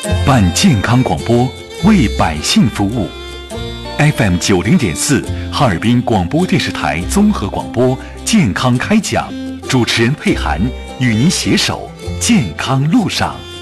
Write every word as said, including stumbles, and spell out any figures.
办健康广播，为百姓服务。F M 九零点四，哈尔滨广播电视台综合广播健康开讲，主持人佩涵与您携手健康路上。